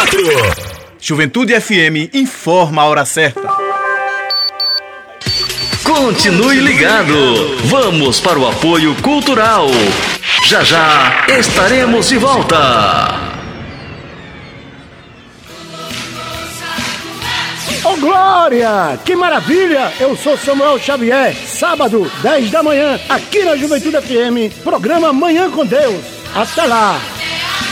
4. Juventude FM informa a hora certa. Continue ligado. Vamos para o apoio cultural. Já já estaremos de volta. Ô Glória, que maravilha! Eu sou Samuel Xavier. Sábado, 10 da manhã, aqui na Juventude FM, programa Manhã com Deus. Até lá!